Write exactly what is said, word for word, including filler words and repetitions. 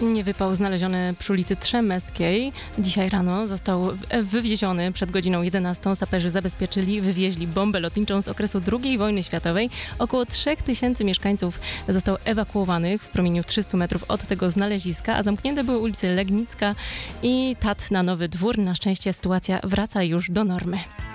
Nie wypał znaleziony przy ulicy Trzemeckiej. Dzisiaj rano został wywieziony przed godziną jedenastą. Saperzy zabezpieczyli, wywieźli bombę lotniczą z okresu drugiej wojny światowej. Około trzech tysięcy mieszkańców zostało ewakuowanych w promieniu trzystu metrów od tego znaleziska, a zamknięte były ulice Legnicka i Tat na Nowy Dwór. Na szczęście sytuacja wraca już do normy.